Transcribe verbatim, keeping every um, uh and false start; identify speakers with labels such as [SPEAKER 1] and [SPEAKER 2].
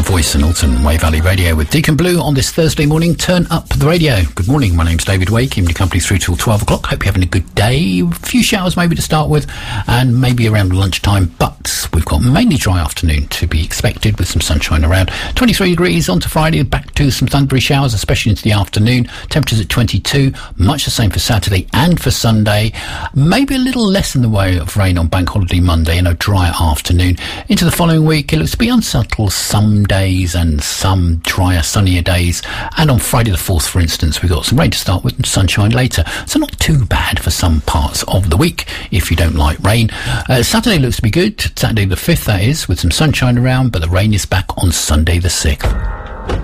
[SPEAKER 1] Voice and Alton Way Valley Radio with Deacon Blue on this Thursday morning. Turn up the radio. Good morning, my name's David Wake, keeping you company through till twelve o'clock. Hope you're having a good day. A few showers maybe to start with, and maybe around lunchtime, but we've got mainly dry afternoon to be expected with some sunshine around. twenty-three degrees on to Friday, back to some thundery showers, especially into the afternoon. Temperatures at twenty-two, much the same for Saturday and for Sunday. Maybe a little less in the way of rain on Bank Holiday Monday and a drier afternoon. Into the following week, it looks to be unsettled some days and some drier, sunnier days. And on Friday the fourth, for instance, we've got some rain to start with and sunshine later. So not too bad for some parts of the week if you don't like rain. Uh, Saturday looks to be good. Saturday the fifth, that is, with some sunshine around, but the rain is back on Sunday the sixth.